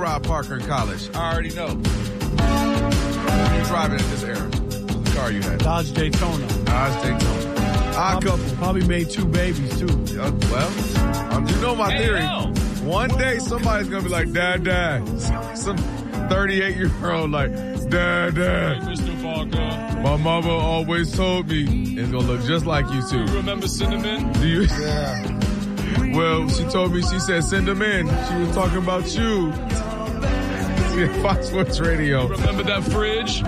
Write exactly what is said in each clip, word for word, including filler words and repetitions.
Rob Parker in college? I already know. You're driving in this era. What's the car you had? Dodge Daytona. Dodge Daytona. Odd Probably, couple. probably made two babies, too. Uh, well, um, you know my Hey, theory. yo. One day somebody's going to be like, Dad, Dad. Some thirty-eight-year-old like, Dad, Dad. Mister Parker. My mama always told me. It's going to look just like you two. You remember Cinnamon? Do you? Yeah. Well, she told me, she said, send them in. She was talking about you. Yeah, Fox Sports Radio. Remember that fridge?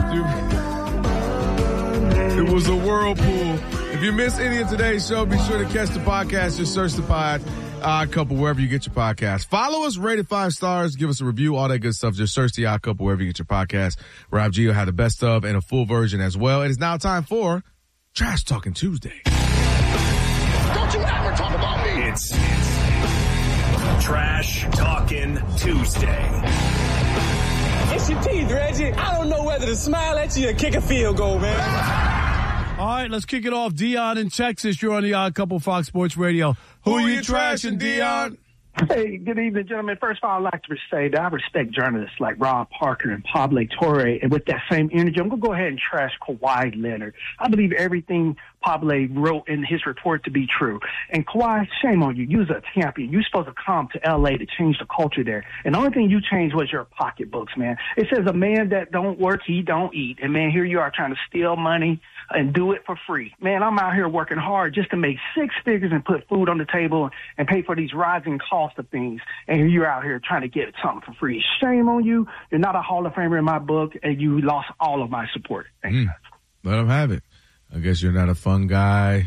It was a whirlpool. If you missed any of today's show, be sure to catch the podcast. Just search the pod, Odd Couple, wherever you get your podcast. Follow us, rate it five stars, give us a review, all that good stuff. Just search the Odd Couple wherever you get your podcast. Rob G will have the best of and a full version as well. It is now time for Trash Talking Tuesday. Don't you ever talk about me. It's, it's Trash Talking Tuesday. It's your teeth, Reggie. I don't know whether to smile at you or kick a field goal, man. All right, let's kick it off. Dion in Texas. You're on the Odd Couple Fox Sports Radio. Who, Who are you you trashing, trashing, Dion? Hey, good evening, gentlemen. First of all, I'd like to say that I respect journalists like Rob Parker and Pablo Torre, and with that same energy, I'm going to go ahead and trash Kawhi Leonard. I believe everything Pablo wrote in his report to be true. And Kawhi, shame on you. You was a champion. You supposed to come to L A to change the culture there. And the only thing you changed was your pocketbooks, man. It says a man that don't work, he don't eat. And, man, here you are trying to steal money and do it for free. Man, I'm out here working hard just to make six figures and put food on the table and pay for these rising costs of things. And here you're out here trying to get something for free. Shame on you. You're not a Hall of Famer in my book, and you lost all of my support. Thanks. Mm. Let him have it. I guess you're not a fun guy.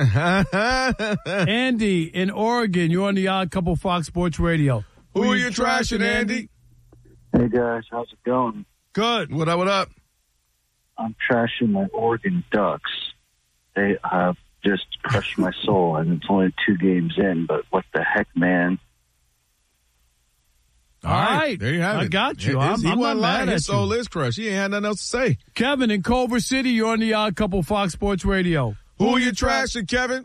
Andy in Oregon. You're on the Odd Couple Fox Sports Radio. Who, Who are you trashing, Andy? Hey, guys. How's it going? Good. What up, what up? I'm trashing my Oregon Ducks. They have just crushed my soul, and it's only two games in, but what the heck, man? All right. There you have it. I got you. His, I'm, he I'm wasn't not lying. mad His at soul you. is crushed. He ain't had nothing else to say. Kevin in Culver City. You're on the Odd Couple Fox Sports Radio. Who are you trashing, Kevin?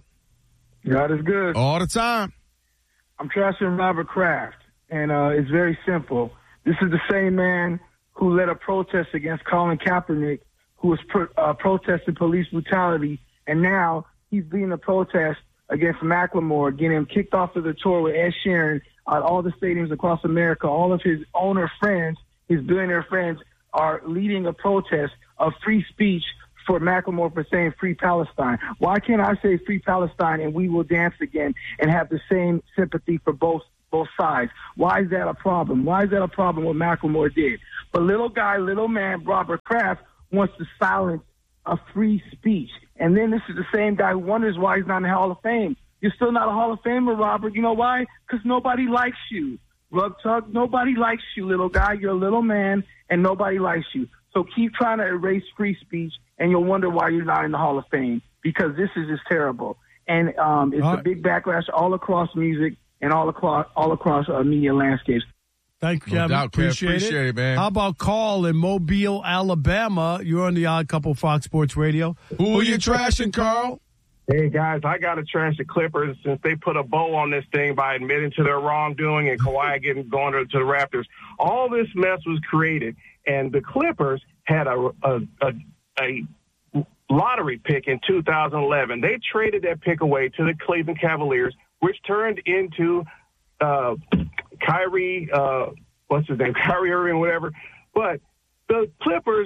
God is good. All the time. I'm trashing Robert Kraft, and uh, it's very simple. This is the same man who led a protest against Colin Kaepernick, who was pro- uh, protesting police brutality, and now he's leading a protest against Macklemore, getting him kicked off of the tour with Ed Sheeran at all the stadiums across America. All of his owner friends, his billionaire friends, are leading a protest of free speech for Macklemore for saying free Palestine. Why can't I say free Palestine and we will dance again and have the same sympathy for both both sides? Why is that a problem? Why is that a problem what Macklemore did? But little guy, little man, Robert Kraft, wants to silence a free speech. And then this is the same guy who wonders why he's not in the Hall of Fame. You're still not a Hall of Famer, Robert. You know why? Because nobody likes you. Rug Tug, nobody likes you, little guy. You're a little man, and nobody likes you. So keep trying to erase free speech, and you'll wonder why you're not in the Hall of Fame, because this is just terrible. And um, it's all a right. big backlash all across music and all across all across uh, media landscapes. Thank you, No Kevin. doubt, Kev. Appreciate, Appreciate it, man. How about Carl in Mobile, Alabama? You're on the Odd Couple Fox Sports Radio. Who are you trashing, Carl? Hey, guys, I got to trash the Clippers since they put a bow on this thing by admitting to their wrongdoing and Kawhi getting going to, to the Raptors. All this mess was created, and the Clippers had a, a, a, a lottery pick in two thousand eleven. They traded that pick away to the Cleveland Cavaliers, which turned into uh, Kyrie, uh, what's his name, Kyrie Irving, whatever. But the Clippers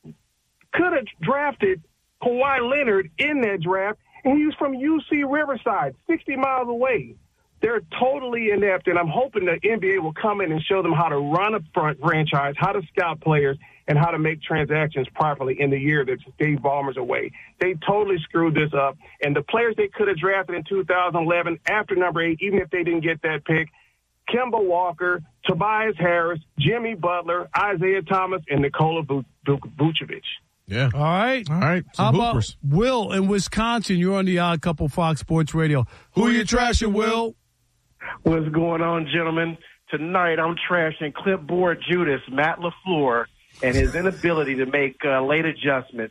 could have drafted Kawhi Leonard in that draft, and he was from U C Riverside, sixty miles away. They're totally inept, and I'm hoping the N B A will come in and show them how to run a front franchise, how to scout players, and how to make transactions properly in the year that Steve Ballmer's away. They totally screwed this up, and the players they could have drafted in two thousand eleven after number eight, even if they didn't get that pick, Kemba Walker, Tobias Harris, Jimmy Butler, Isaiah Thomas, and Nikola Vucevic. Yeah. All right. All right. How Some about hoopers. Will in Wisconsin? You're on the Odd Couple Fox Sports Radio. Who are you trashing, Will? What's going on, gentlemen? Tonight I'm trashing clipboard Judas, Matt LaFleur, and his inability to make uh, late adjustments.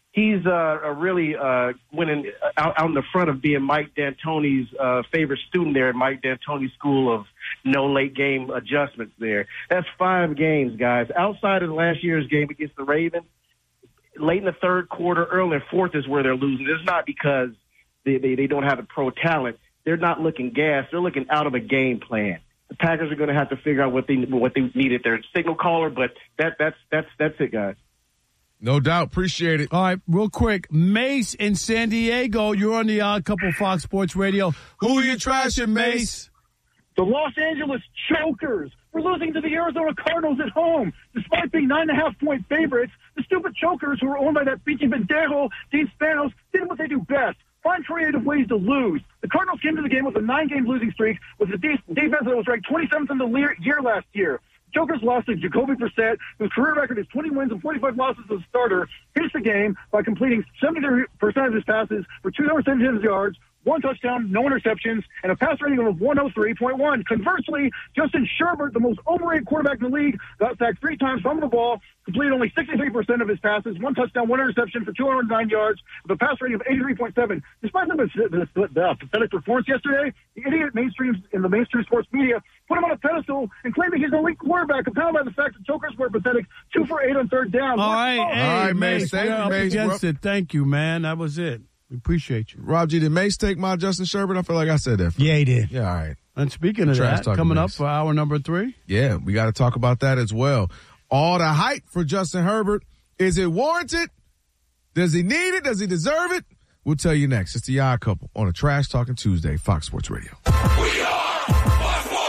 he's uh, a really uh, winning out, out in the front of being Mike D'Antoni's uh, favorite student there at Mike D'Antoni's School of No Late Game Adjustments there. That's five games, guys. Outside of last year's game against the Ravens, late in the third quarter, early in fourth is where they're losing. It's not because they, they, they don't have the pro talent. They're not looking gas. They're looking out of a game plan. The Packers are going to have to figure out what they what they need at their signal caller, but that that's that's that's it, guys. No doubt. Appreciate it. All right, real quick. Mace in San Diego. You're on the Odd Couple Fox Sports Radio. Who are you trashing, Mace? The Los Angeles Chokers. We're losing to the Arizona Cardinals at home. Despite being nine and a half point favorites, the stupid Chokers, who are owned by that Pinky Pendejo, Dean Spanos, did what they do best. Find creative ways to lose. The Cardinals came to the game with a nine-game losing streak with a de- defense that was ranked twenty-seventh in the le- year last year. Chokers lost to Jacoby Brissett, whose career record is twenty wins and forty-five losses as a starter. Finished the game by completing seventy-three percent of his passes for two hundred seventy yards, one touchdown, no interceptions, and a pass rating of one oh three point one. Conversely, Justin Herbert, the most overrated quarterback in the league, got sacked three times, fumbled the ball, completed only sixty-three percent of his passes, one touchdown, one interception for two hundred nine yards, with a pass rating of eighty-three point seven. Despite the, the, the, the pathetic performance yesterday, the idiot mainstream in the mainstream sports media put him on a pedestal and claiming he's an elite quarterback, compounded by the fact that Chokers were pathetic, two for eight on third down. All right, hey, All right, Mace. Mace, Thank we're you, up Mace. against it. Thank you, man. That was it. We appreciate you. Rob G, did Mace take my Justin Herbert? I feel like I said that. Yeah, he did. Yeah, all right. And speaking of Trash that, talking coming Mace. up for hour number three. Yeah, we got to talk about that as well. All the hype for Justin Herbert. Is it warranted? Does he need it? Does he deserve it? We'll tell you next. It's the Odd Couple on a Trash Talking Tuesday, Fox Sports Radio. We are Fox Sports.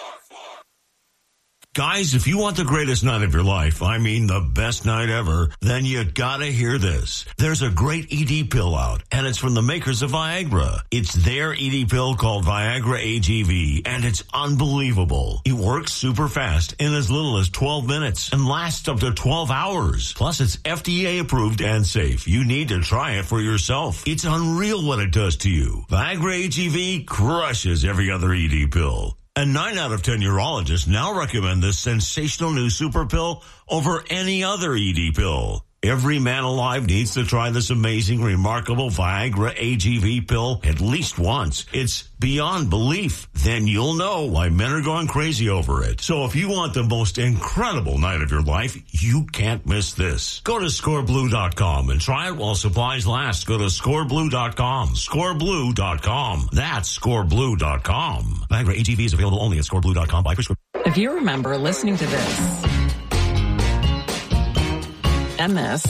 Guys, if you want the greatest night of your life, I mean the best night ever, then you gotta hear this. There's a great E D pill out, and it's from the makers of Viagra. It's their E D pill called Viagra A G V, and it's unbelievable. It works super fast in as little as twelve minutes and lasts up to twelve hours. Plus, it's F D A approved and safe. You need to try it for yourself. It's unreal what it does to you. Viagra A G V crushes every other E D pill. And nine out of ten urologists now recommend this sensational new super pill over any other E D pill. Every man alive needs to try this amazing, remarkable Viagra A G V pill at least once. It's beyond belief. Then you'll know why men are going crazy over it. So if you want the most incredible night of your life, you can't miss this. Go to score blue dot com and try it while supplies last. Go to score blue dot com. score blue dot com. That's score blue dot com. Viagra A G V is available only at score blue dot com by prescription. If you remember listening to this and this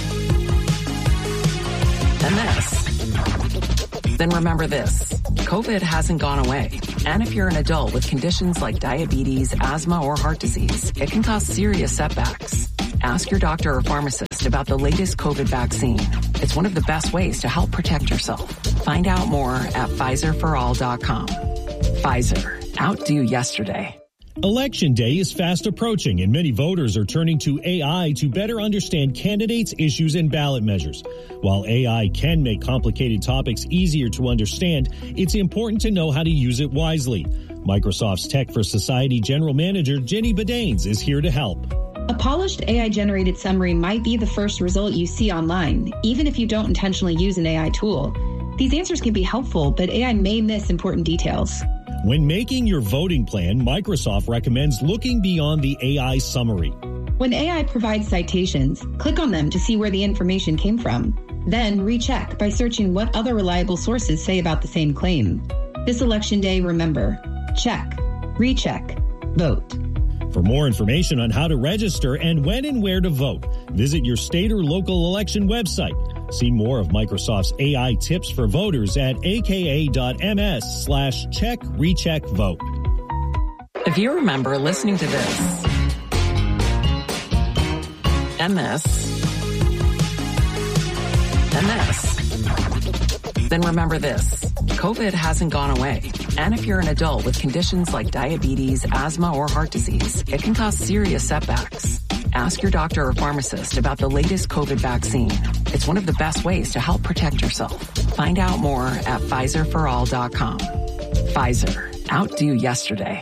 and this, then remember this. COVID hasn't gone away. And if you're an adult with conditions like diabetes, asthma, or heart disease, it can cause serious setbacks. Ask your doctor or pharmacist about the latest COVID vaccine. It's one of the best ways to help protect yourself. Find out more at Pfizer for all dot com. Pfizer. Outdo yesterday. Election day is fast approaching, and many voters are turning to A I to better understand candidates, issues, and ballot measures. While A I can make complicated topics easier to understand, it's important to know how to use it wisely. Microsoft's Tech for Society General Manager Jenny Badanes is here to help. A polished A I-generated summary might be the first result you see online, even if you don't intentionally use an A I tool. These answers can be helpful, but A I may miss important details. When making your voting plan, Microsoft recommends looking beyond the A I summary. When A I provides citations, click on them to see where the information came from. Then recheck by searching what other reliable sources say about the same claim. This election day, remember, check, recheck, vote. For more information on how to register and when and where to vote, visit your state or local election website. See more of Microsoft's A I tips for voters at aka.ms slash check recheck vote. If you remember listening to this and this and this, then remember this. COVID hasn't gone away. And if you're an adult with conditions like diabetes, asthma, or heart disease, it can cause serious setbacks. Ask your doctor or pharmacist about the latest COVID vaccine. It's one of the best ways to help protect yourself. Find out more at Pfizer for all dot com. Pfizer. Outdo yesterday.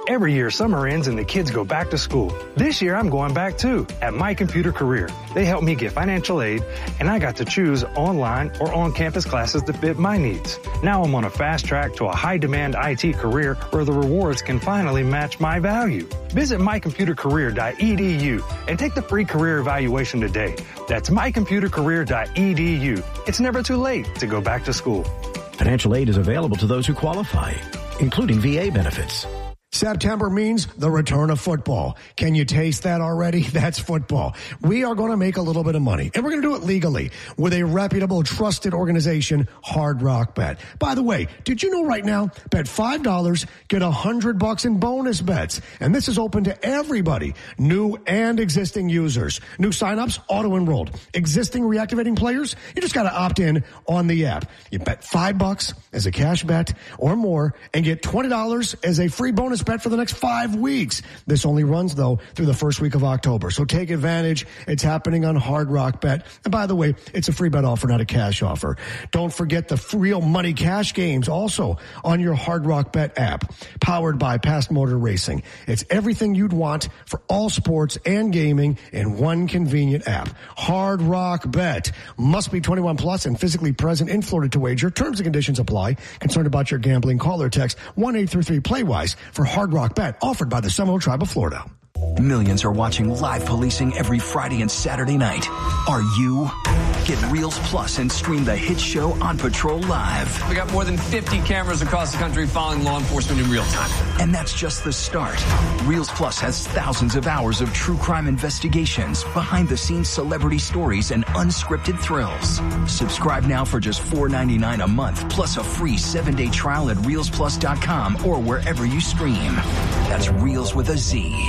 Every year, summer ends and the kids go back to school. This year, I'm going back too at My Computer Career. They helped me get financial aid, and I got to choose online or on-campus classes that fit my needs. Now I'm on a fast track to a high-demand I T career where the rewards can finally match my value. Visit my computer career dot e d u and take the free career evaluation today. That's my computer career dot e d u. It's never too late to go back to school. Financial aid is available to those who qualify, including V A benefits. September means the return of football. Can you taste that already? That's football. We are going to make a little bit of money, and we're going to do it legally with a reputable, trusted organization, Hard Rock Bet. By the way, did you know right now, bet five dollars, get one hundred bucks in bonus bets. And this is open to everybody, new and existing users. New signups, auto-enrolled. Existing reactivating players, you just got to opt in on the app. You bet five bucks as a cash bet or more and get twenty dollars as a free bonus bet for the next five weeks. This only runs, though, through the first week of October. So take advantage. It's happening on Hard Rock Bet. And by the way, it's a free bet offer, not a cash offer. Don't forget the real money cash games also on your Hard Rock Bet app, powered by Past Motor Racing. It's everything you'd want for all sports and gaming in one convenient app. Hard Rock Bet. Must be twenty-one plus and physically present in Florida to wager. Terms and conditions apply. Concerned about your gambling? Call or text one eight three three play wise for Hard Rock Bet, offered by the Seminole Tribe of Florida. Millions are watching live policing every Friday and Saturday night. Are you? Get Reels Plus and stream the hit show On Patrol live. We got more than fifty cameras across the country following law enforcement in real time. And that's just the start. Reels Plus has thousands of hours of true crime investigations, behind-the-scenes celebrity stories, and unscripted thrills. Subscribe now for just four ninety-nine a month, plus a free seven-day trial at reels plus dot com or wherever you stream. That's Reels with a Z.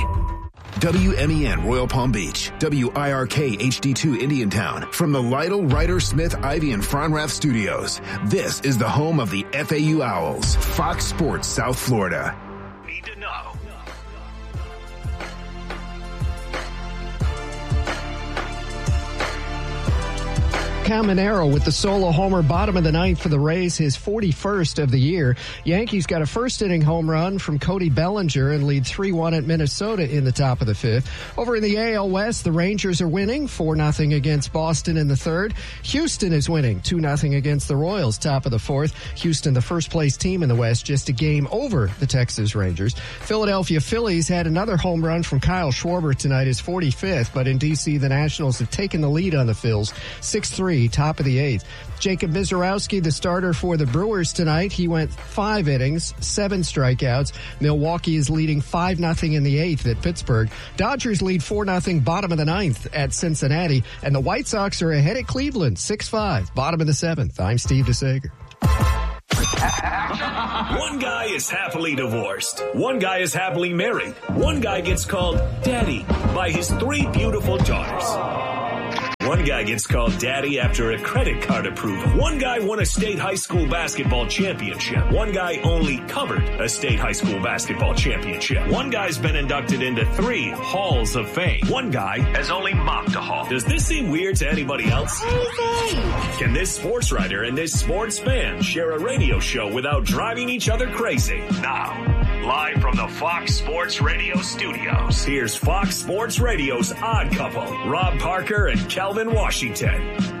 W M E N Royal Palm Beach, W I R K H D two Indiantown, from the Lytle, Ryder, Smith, Ivy, and Fronrath studios. This is the home of the F A U Owls, Fox Sports South Florida. Need to know. Caminero with the solo homer, bottom of the ninth for the Rays, his forty-first of the year. Yankees got a first-inning home run from Cody Bellinger and lead three one at Minnesota in the top of the fifth. Over in the A L West, the Rangers are winning four nothing against Boston in the third. Houston is winning two nothing against the Royals, top of the fourth. Houston, the first-place team in the West, just a game over the Texas Rangers. Philadelphia Phillies had another home run from Kyle Schwarber tonight, his forty-fifth, but in D C, the Nationals have taken the lead on the Phils, six three. Top of the eighth. Jacob Mizorowski, the starter for the Brewers tonight. He went five innings, seven strikeouts. Milwaukee is leading five nothing in the eighth at Pittsburgh. Dodgers lead four nothing, bottom of the ninth at Cincinnati. And the White Sox are ahead at Cleveland, six five, bottom of the seventh. I'm Steve DeSager. One guy is happily divorced. One guy is happily married. One guy gets called Daddy by his three beautiful daughters. One guy gets called Daddy after a credit card approval. One guy won a state high school basketball championship. One guy only covered a state high school basketball championship. One guy's been inducted into three halls of fame. One guy has only mopped a hall. Does this seem weird to anybody else? Can this sports writer and this sports fan share a radio show without driving each other crazy? Now, live from the Fox Sports Radio studios, here's Fox Sports Radio's Odd Couple, Rob Parker and Kelvin Washington.